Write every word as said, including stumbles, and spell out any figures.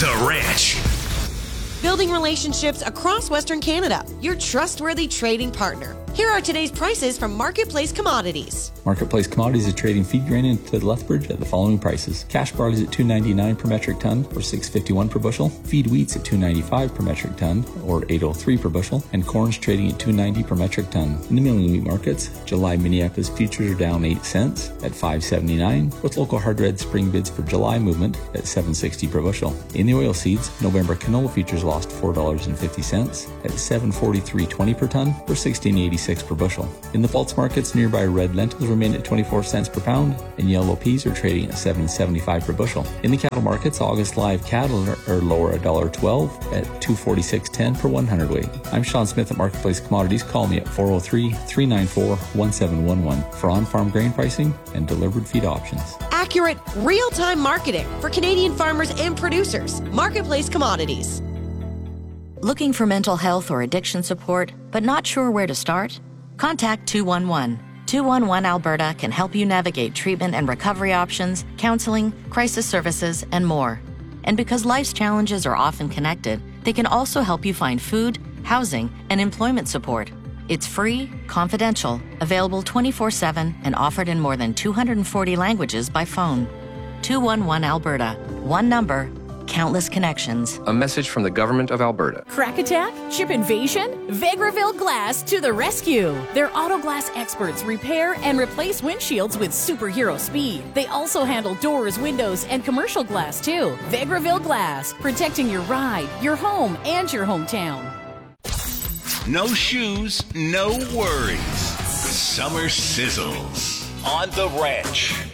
The Ranch. Building relationships across Western Canada, your trustworthy trading partner. Here are today's prices from Marketplace Commodities. Marketplace Commodities is trading feed grain into Lethbridge at the following prices. Cash barley is at two ninety-nine per metric ton, or six fifty-one per bushel. Feed wheat's at two ninety-five per metric ton, or eight oh three per bushel. And corn's trading at two ninety per metric ton. In the milling wheat markets, July Minneapolis futures are down eight cents at five seventy-nine, with local hard red spring bids for July movement at seven sixty per bushel. In the oil seeds, November canola futures lost four dollars and fifty cents at seven forty-three twenty per ton, or sixteen eighty-six per bushel. In the false markets, nearby red lentils remain at twenty-four cents per pound, and yellow peas are trading at seven seventy-five per bushel. In the cattle markets, August live cattle are, are lower one dollar twelve at two forty-six ten per one hundred weight. I'm Sean Smith at Marketplace Commodities. Call me at four oh three, three nine four, one seven one one for on-farm grain pricing and delivered feed options. Accurate, real-time marketing for Canadian farmers and producers. Marketplace Commodities. Looking for mental health or addiction support, but not sure where to start? Contact two one one. two one one Alberta can help you navigate treatment and recovery options, counseling, crisis services, and more. And because life's challenges are often connected, they can also help you find food, housing, and employment support. It's free, confidential, available twenty-four seven, and offered in more than two hundred forty languages by phone. two one one Alberta. One number, countless connections. A message from the Government of Alberta. Crack attack? Chip invasion? Vegreville Glass to the rescue. Their auto glass experts repair and replace windshields with superhero speed. They also handle doors, windows, and commercial glass too. Vegreville Glass, protecting your ride, your home, and your hometown. No shoes, no worries. Summer sizzles on The Ranch.